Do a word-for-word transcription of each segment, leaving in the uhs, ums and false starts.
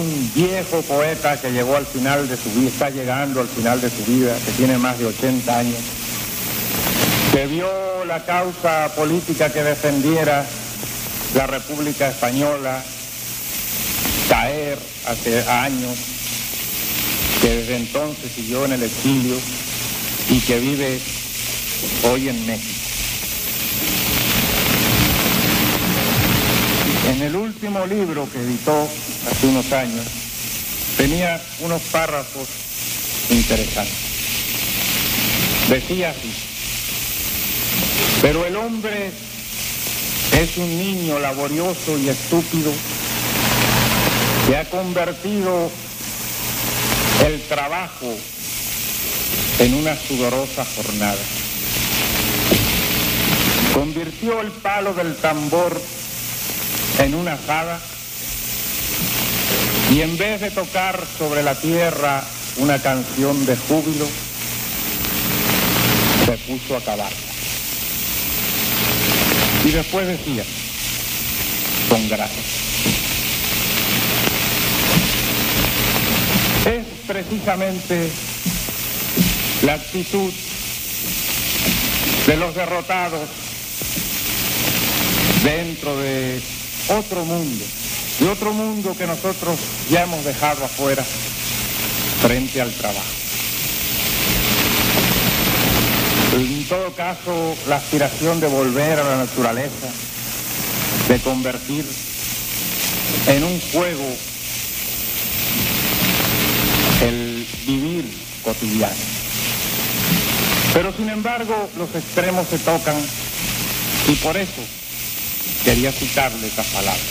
Un viejo poeta que llegó al final de su vida, está llegando al final de su vida, que tiene más de ochenta años, que vio la causa política que defendiera la República Española caer hace años, que desde entonces siguió en el exilio y que vive hoy en México. En el último libro que editó hace unos años, tenía unos párrafos interesantes. Decía así: pero el hombre es un niño laborioso y estúpido que ha convertido el trabajo en una sudorosa jornada. Convirtió el palo del tambor en una azada y en vez de tocar sobre la tierra una canción de júbilo, se puso a cavarla. Y después decía, con gracia: es precisamente la actitud de los derrotados dentro de otro mundo, de otro mundo que nosotros ya hemos dejado afuera frente al trabajo. En todo caso, la aspiración de volver a la naturaleza, de convertir en un juego el vivir cotidiano. Pero sin embargo, los extremos se tocan y por eso quería citarle esas palabras.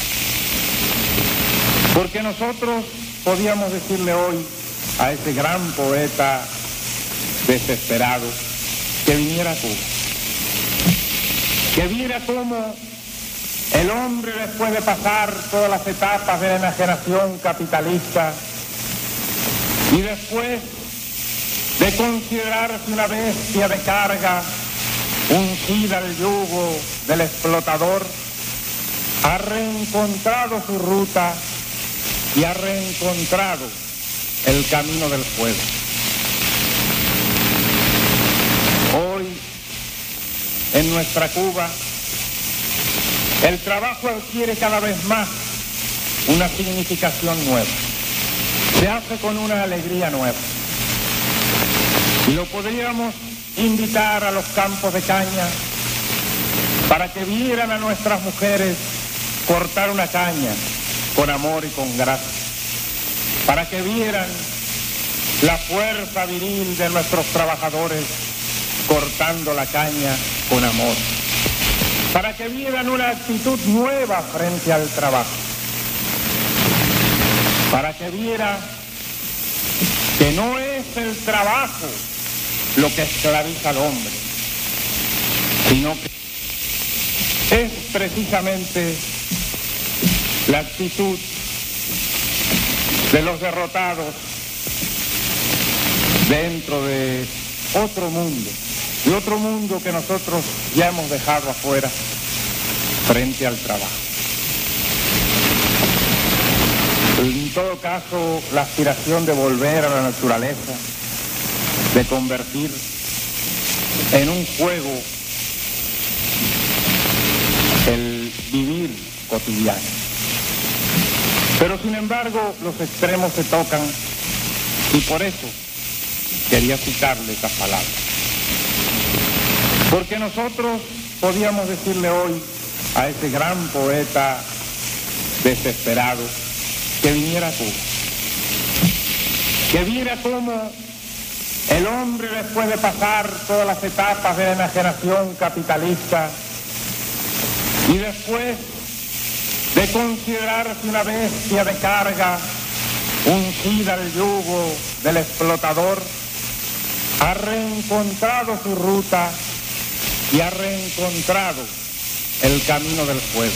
Porque nosotros podíamos decirle hoy a ese gran poeta desesperado que viniera a Cuba, que viera cómo el hombre, después de pasar todas las etapas de la enajenación capitalista y después de considerarse una bestia de carga, ungida al yugo del explotador, ha reencontrado su ruta y ha reencontrado el camino del fuego. Hoy, en nuestra Cuba, el trabajo adquiere cada vez más una significación nueva. Se hace con una alegría nueva. Y lo podríamos invitar a los campos de caña para que vieran a nuestras mujeres cortar una caña con amor y con gracia, para que vieran la fuerza viril de nuestros trabajadores cortando la caña con amor, para que vieran una actitud nueva frente al trabajo, para que vieran que no es el trabajo lo que esclaviza al hombre, sino que es precisamente la actitud de los derrotados dentro de otro mundo, de otro mundo que nosotros ya hemos dejado afuera frente al trabajo. En todo caso, la aspiración de volver a la naturaleza, de convertir en un juego el vivir cotidiano. Pero sin embargo, los extremos se tocan y por eso quería citarle esas palabras. Porque nosotros podíamos decirle hoy a ese gran poeta desesperado que viniera a Cuba, que viera cómo el hombre, después de pasar todas las etapas de la enajenación capitalista y después de considerarse una bestia de carga, ungida al yugo del explotador, ha reencontrado su ruta y ha reencontrado el camino del fuego.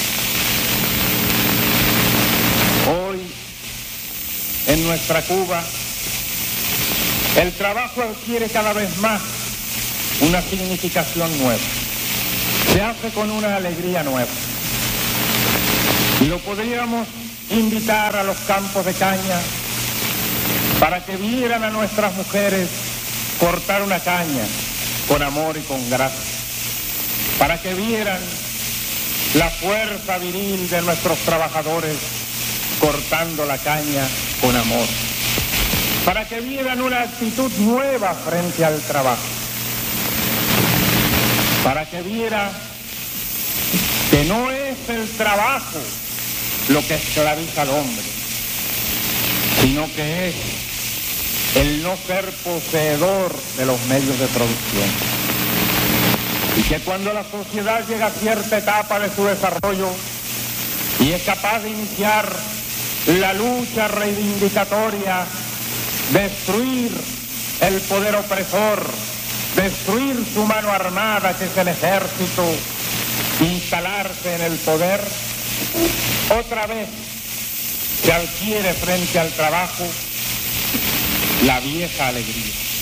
Hoy, en nuestra Cuba, el trabajo adquiere cada vez más una significación nueva. Se hace con una alegría nueva. Y lo podríamos invitar a los campos de caña para que vieran a nuestras mujeres cortar una caña con amor y con gracia, para que vieran la fuerza viril de nuestros trabajadores cortando la caña con amor, para que vieran una actitud nueva frente al trabajo, para que viera que no es el trabajo lo que esclaviza al hombre, sino que es el no ser poseedor de los medios de producción. Y que cuando la sociedad llega a cierta etapa de su desarrollo y es capaz de iniciar la lucha reivindicatoria, destruir el poder opresor, destruir su mano armada que es el ejército, instalarse en el poder, otra vez se adquiere frente al trabajo la vieja alegría.